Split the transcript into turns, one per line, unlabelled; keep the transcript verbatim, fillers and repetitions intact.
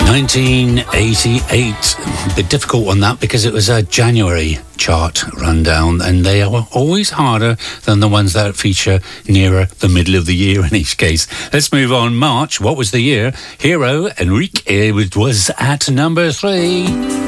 nineteen eighty-eight. A bit difficult on that because it was a January chart rundown, and they are always harder than the ones that feature nearer the middle of the year in each case. Let's move on. March, what was the year? Hero, Enrique, it was at number three.